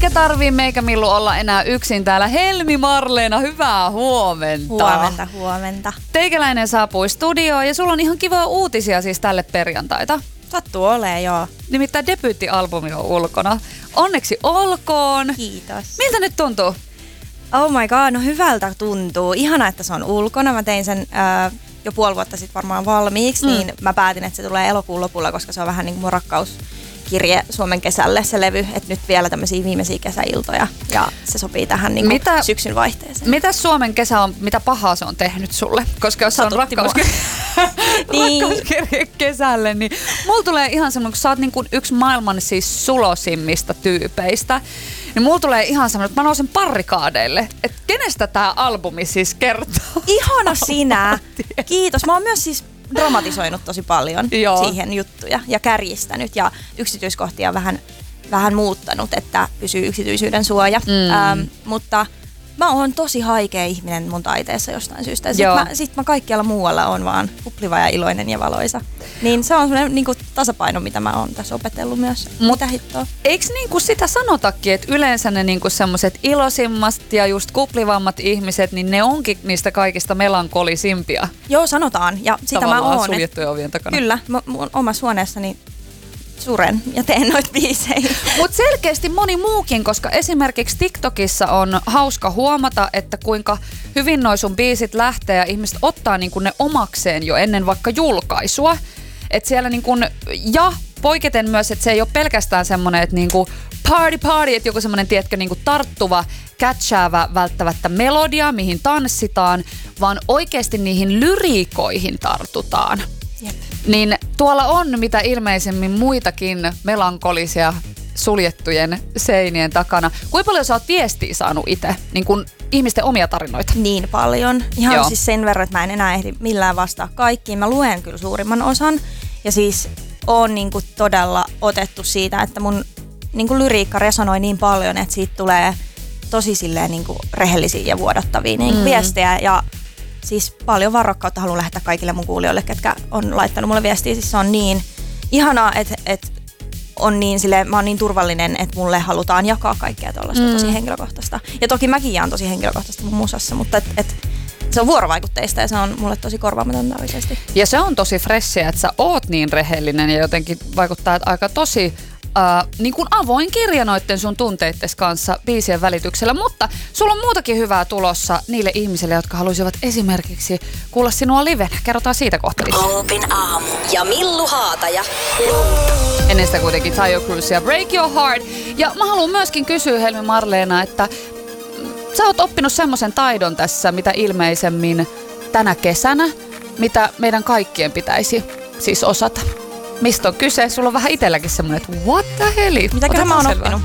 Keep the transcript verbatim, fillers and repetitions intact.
Eikä tarvii meikä Millu olla enää yksin täällä. Helmi Marleena, hyvää huomenta. Huomenta, huomenta. Teikäläinen saapui studioon ja sulla on ihan kivoja uutisia siis tälle perjantaita. Sattuu olee, joo. Nimittäin debyyttialbumi on ulkona. Onneksi olkoon. Kiitos. Miltä nyt tuntuu? Oh my god, no hyvältä tuntuu. Ihana, että se on ulkona. Mä tein sen äh, jo puoli vuotta sitten varmaan valmiiksi, mm. niin mä päätin, että se tulee elokuun lopulla, koska se on vähän niin kuin mun rakkauskirje Suomen kesälle se levy. Että nyt vielä tämmöisiä viimeisiä kesäiltoja ja se sopii tähän niin kuin mitä, syksyn vaihteeseen. Mitä Suomen kesä on, mitä pahaa se on tehnyt sulle? Koska jos se on rakkauskirje, niin. rakkauskirje kesälle, niin mulla tulee ihan semmoinen, kun sä oot niin kuin yksi maailman siis sulosimmista tyypeistä, niin mulla tulee ihan semmoinen, että mä nousen parrikaadeille. Että kenestä tää albumi siis kertoo? Ihana sinä. Kiitos. Mä oon myös siis dramatisoinut tosi paljon Joo. siihen juttuja ja kärjistänyt ja yksityiskohtia vähän, vähän muuttanut, että pysyy yksityisyyden suoja. Mm. Ähm, mutta mä oon tosi haikea ihminen mun taiteessa jostain syystä. Sitten mä, sit mä kaikkialla muualla on vaan kupliva ja iloinen ja valoisa. Niin se on semmoinen niin kuin tasapaino, mitä mä oon tässä opetellut myös. Mitä hittoa? Eikö niinku sitä sanotakin, että yleensä ne niinku semmoiset iloisimmat ja just kuplivammat ihmiset, niin ne onkin niistä kaikista melankolisimpia? Joo, sanotaan. Ja sitä Tavallaan mä oon. suljettujen ovien takana. Kyllä, mä, mun omassa huoneessani suren ja teen noita biisejä. Mutta selkeästi moni muukin, koska esimerkiksi TikTokissa on hauska huomata, että kuinka hyvin noi sun biisit lähtee ja ihmiset ottaa niinku ne omakseen jo ennen vaikka julkaisua. Et siellä niinku, ja poiketen myös, että se ei ole pelkästään semmoinen, että niinku party party, että joku semmoinen, tiedätkö, niinku tarttuva, catchäävä välttämättä melodia, mihin tanssitaan, vaan oikeasti niihin lyriikoihin tartutaan. Jep. Niin tuolla on mitä ilmeisemmin muitakin melankolisia suljettujen seinien takana. Kuinka paljon sä oot viestiä saanut itse, niin kun ihmisten omia tarinoita? Niin paljon. Ihan Joo. siis sen verran, että mä en enää ehdi millään vastaa kaikkiin. Mä luen kyllä suurimman osan. Ja siis oon niinku todella otettu siitä, että mun niinku lyriikka resonoi niin paljon, että siitä tulee tosi silleen niinku rehellisiä ja vuodattavia niinku mm. viestejä. Ja siis paljon varrokkautta haluan lähettää kaikille mun kuulijoille, ketkä on laittanut mulle viestiä. Siis se on niin ihanaa, että et on niin silleen, mä oon niin turvallinen, että mulle halutaan jakaa kaikkea tollaista mm. tosi henkilökohtaista. Ja toki mäkin jaan tosi henkilökohtaista mun musassa, mutta et, et, se on vuorovaikutteista ja se on mulle tosi korvaamatonta oikeasti. Ja se on tosi fressiä, että sä oot niin rehellinen ja jotenkin vaikuttaa, että aika tosi Uh, niin kuin avoin kirja noitten sun tunteittes kanssa biisien välityksellä, mutta sulla on muutakin hyvää tulossa niille ihmisille, jotka haluaisivat esimerkiksi kuulla sinua livenä. Kerrotaan siitä kohta lisää. Oopin aamu ja Millu Haataja. Ennen sitä kuitenkin Taio Cruz ja Break Your Heart. Ja mä haluan myöskin kysyä Helmi Marleena, että sä oot oppinut semmoisen taidon tässä, mitä ilmeisemmin tänä kesänä, mitä meidän kaikkien pitäisi siis osata. Mistä on kyse? Sulla on vähän itselläkin semmoinen, että what the hell? Mitäköhän mä oon oppinut?